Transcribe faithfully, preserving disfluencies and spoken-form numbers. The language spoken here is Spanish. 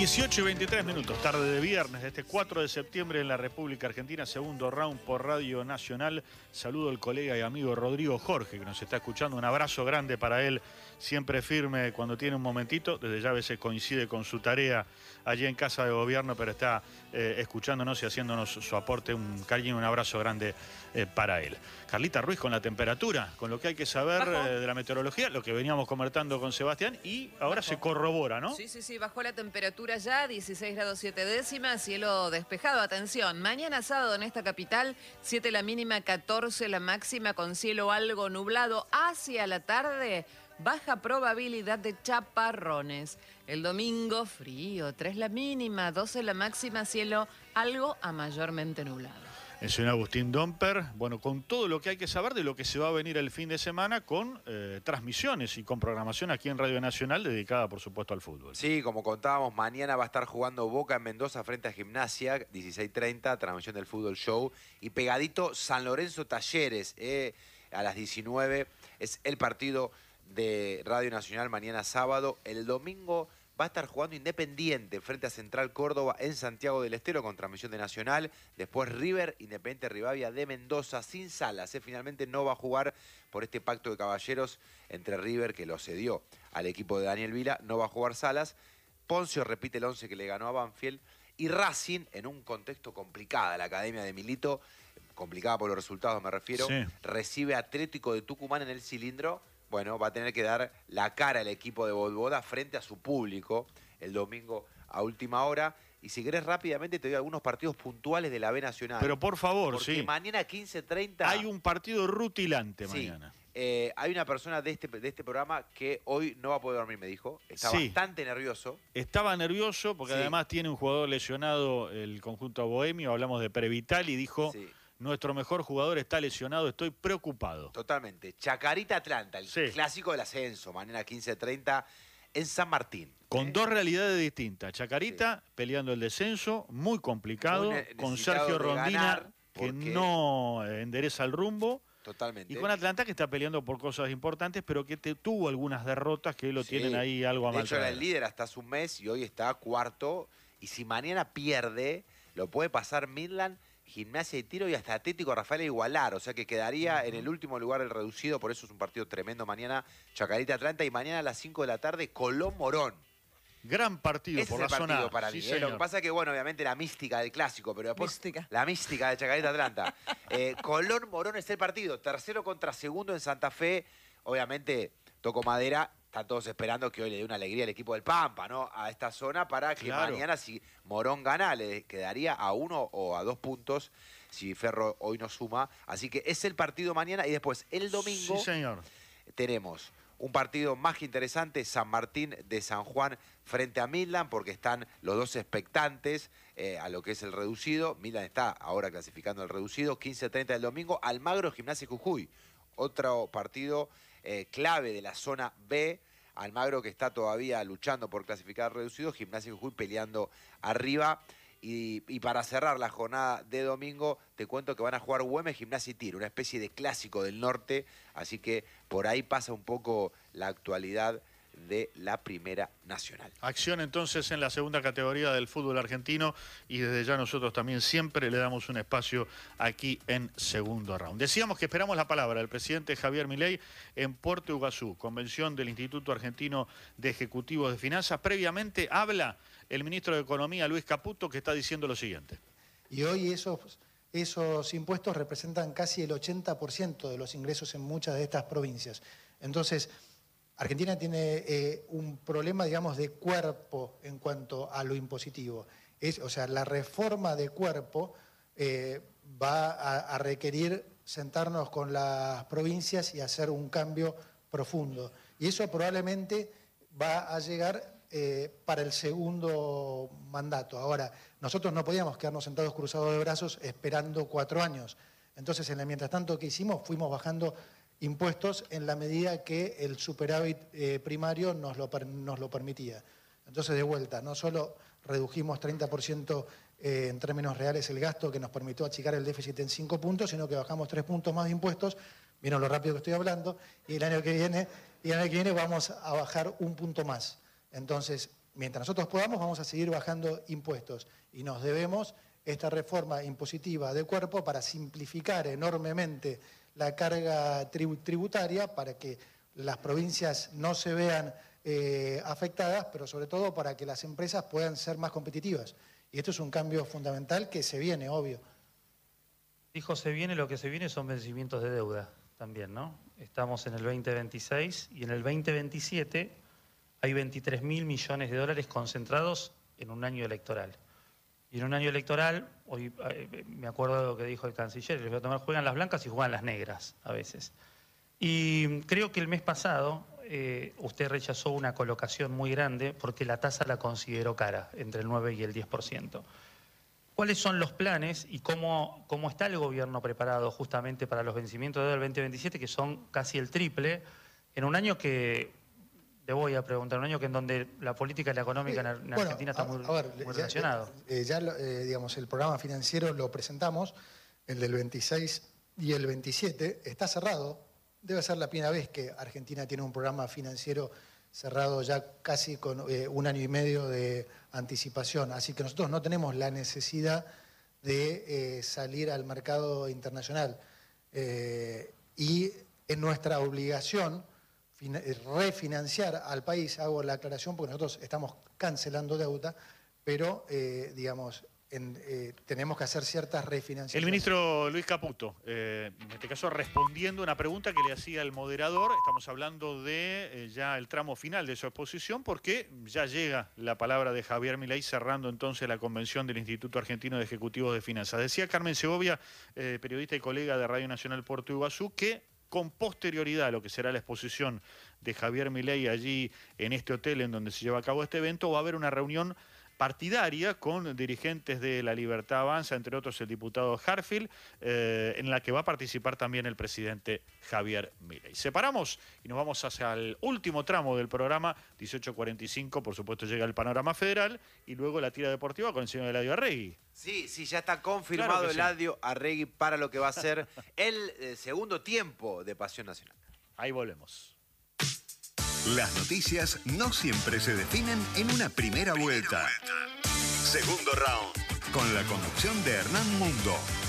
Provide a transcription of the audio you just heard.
dieciocho y veintitrés minutos, tarde de viernes, de este cuatro de septiembre en la República Argentina, segundo round por Radio Nacional. Saludo al colega y amigo Rodrigo Jorge, que nos está escuchando. Un abrazo grande para él, siempre firme cuando tiene un momentito. Desde ya a veces coincide con su tarea allí en Casa de Gobierno, pero está eh, escuchándonos y haciéndonos su aporte. Un cariño, un abrazo grande eh, para él. Carlita Ruiz, con la temperatura, con lo que hay que saber eh, de la meteorología, lo que veníamos comentando con Sebastián, y ahora bajó. Se corrobora, ¿no? Sí, sí, sí, bajó la temperatura ya, dieciséis grados siete décimas, cielo despejado. Atención, mañana sábado en esta capital, siete la mínima, catorce la máxima, con cielo algo nublado. Hacia la tarde, baja probabilidad de chaparrones. El domingo, frío, tres la mínima, doce la máxima, cielo algo a mayormente nublado. El señor Agustín Domper, bueno, con todo lo que hay que saber de lo que se va a venir el fin de semana con eh, transmisiones y con programación aquí en Radio Nacional dedicada, por supuesto, al fútbol. Sí, como contábamos, mañana va a estar jugando Boca en Mendoza frente a Gimnasia, dieciséis treinta, transmisión del Fútbol Show. Y pegadito, San Lorenzo Talleres, eh, a las diecinueve. Es el partido de Radio Nacional mañana sábado. El domingo va a estar jugando Independiente frente a Central Córdoba en Santiago del Estero con transmisión de Nacional. Después River, Independiente Rivadavia de Mendoza sin Salas. ¿eh? Finalmente no va a jugar por este pacto de caballeros entre River, que lo cedió al equipo de Daniel Vila. No va a jugar Salas. Poncio repite el once que le ganó a Banfield. Y Racing, en un contexto complicado, la academia de Milito, complicada por los resultados me refiero, sí. Recibe a Atlético de Tucumán en el Cilindro. Bueno, va a tener que dar la cara al equipo de Voivoda frente a su público el domingo a última hora. Y si querés rápidamente te doy algunos partidos puntuales de la B Nacional. Pero por favor, porque sí. mañana quince treinta... Hay un partido rutilante sí, mañana. Eh, hay una persona de este, de este programa que hoy no va a poder dormir, me dijo. Está sí. bastante nervioso. Estaba nervioso porque sí. además tiene un jugador lesionado, el conjunto bohemio. Hablamos de Prevital y dijo... Sí. Nuestro mejor jugador está lesionado, estoy preocupado. Totalmente. Chacarita Atlanta, el sí. clásico del ascenso, mañana quince treinta en San Martín. Con ¿eh? dos realidades distintas. Chacarita sí. peleando el descenso, muy complicado, muy con Sergio Rondina, que no endereza el rumbo. Totalmente. Y con Atlanta, que está peleando por cosas importantes, pero que te, tuvo algunas derrotas que lo sí. tienen ahí algo a mal. De hecho, era el líder hasta hace un mes y hoy está cuarto. Y si mañana pierde, lo puede pasar Midland, Gimnasia y Tiro y hasta Atlético Rafael a igualar, o sea que quedaría uh-huh. en el último lugar el reducido, por eso es un partido tremendo mañana, Chacarita Atlanta, y mañana a las cinco de la tarde, Colón Morón. Gran partido Ese por es la el partido zona. para sí, mí. Eh, lo que pasa es que, bueno, obviamente la mística del clásico, pero después mística. la mística de Chacarita Atlanta. eh, Colón Morón es el partido, tercero contra segundo en Santa Fe, obviamente toco madera. Están todos esperando que hoy le dé una alegría al equipo del Pampa, ¿no? A esta zona para que claro. mañana, si Morón gana, le quedaría a uno o a dos puntos si Ferro hoy no suma. Así que es el partido mañana y después el domingo sí, señor. tenemos un partido más que interesante, San Martín de San Juan frente a Midland, porque están los dos expectantes eh, a lo que es el reducido. Midland está ahora clasificando el reducido, quince treinta del domingo. Almagro, Gimnasia y Jujuy. Otro partido eh, clave de la zona B. Almagro que está todavía luchando por clasificar reducido. Gimnasia y Jujuy peleando arriba. Y, y para cerrar la jornada de domingo, te cuento que van a jugar Güemes, Gimnasia y Tiro. Una especie de clásico del norte. Así que por ahí pasa un poco la actualidad de la Primera Nacional. Acción entonces en la segunda categoría del fútbol argentino y desde ya nosotros también siempre le damos un espacio aquí en Segundo Round. Decíamos que esperamos la palabra del presidente Javier Milei en Puerto Iguazú, convención del Instituto Argentino de Ejecutivos de Finanzas. Previamente habla el ministro de Economía, Luis Caputo, que está diciendo lo siguiente. Y hoy esos, esos impuestos representan casi el ochenta por ciento de los ingresos en muchas de estas provincias. Entonces, Argentina tiene eh, un problema, digamos, de cuerpo en cuanto a lo impositivo. Es, o sea, la reforma de cuerpo eh, va a, a requerir sentarnos con las provincias y hacer un cambio profundo. Y eso probablemente va a llegar eh, para el segundo mandato. Ahora, nosotros no podíamos quedarnos sentados cruzados de brazos esperando cuatro años. Entonces, en el mientras tanto que hicimos, fuimos bajando impuestos en la medida que el superávit eh, primario nos lo, nos lo permitía. Entonces, de vuelta, no solo redujimos treinta por ciento eh, en términos reales el gasto que nos permitió achicar el déficit en cinco puntos, sino que bajamos tres puntos más de impuestos, vieron lo rápido que estoy hablando, y el año que viene, y el año que viene vamos a bajar un punto más. Entonces, mientras nosotros podamos, vamos a seguir bajando impuestos y nos debemos esta reforma impositiva de cuerpo para simplificar enormemente la carga tributaria para que las provincias no se vean eh, afectadas, pero sobre todo para que las empresas puedan ser más competitivas. Y esto es un cambio fundamental que se viene, obvio. Dijo se viene, lo que se viene son vencimientos de deuda también, ¿no? Estamos en el veinte veintiséis y en el veinte veintisiete hay veintitrés mil millones de dólares concentrados en un año electoral. Y en un año electoral, hoy eh, me acuerdo de lo que dijo el canciller, les voy a tomar, juegan las blancas y juegan las negras a veces. Y creo que el mes pasado eh, usted rechazó una colocación muy grande porque la tasa la consideró cara, entre el nueve y el diez por ciento. ¿Cuáles son los planes y cómo, cómo está el gobierno preparado justamente para los vencimientos del veinte veintisiete, que son casi el triple, en un año que, le voy a preguntar, un año que en donde la política y la económica en, en bueno, Argentina está a, muy, a ver, muy ya, relacionado? Eh, ya, eh, digamos, el programa financiero lo presentamos, el del veintiséis y el veintisiete, está cerrado. Debe ser la primera vez que Argentina tiene un programa financiero cerrado ya casi con eh, un año y medio de anticipación. Así que nosotros no tenemos la necesidad de eh, salir al mercado internacional. Eh, y es nuestra obligación refinanciar al país. Hago la aclaración porque nosotros estamos cancelando deuda, pero, eh, digamos, En, eh, tenemos que hacer ciertas refinanciaciones. El ministro Luis Caputo, eh, en este caso respondiendo a una pregunta que le hacía el moderador, estamos hablando de eh, ya el tramo final de su exposición, porque ya llega la palabra de Javier Milei cerrando entonces la convención del Instituto Argentino de Ejecutivos de Finanzas. Decía Carmen Segovia, eh, periodista y colega de Radio Nacional Puerto Iguazú, que con posterioridad a lo que será la exposición de Javier Milei allí en este hotel en donde se lleva a cabo este evento, va a haber una reunión partidaria con dirigentes de La Libertad Avanza, entre otros el diputado Harfield, eh, en la que va a participar también el presidente Javier Milei. Separamos y nos vamos hacia el último tramo del programa, dieciocho cuarenta y cinco, por supuesto llega el panorama federal, y luego la tira deportiva con el señor Eladio Arregui. Sí, sí, ya está confirmado claro Eladio sí. Arregui para lo que va a ser el eh, segundo tiempo de Pasión Nacional. Ahí volvemos. Las noticias no siempre se definen en una primera vuelta. Segundo round, con la conducción de Hernán Mundo.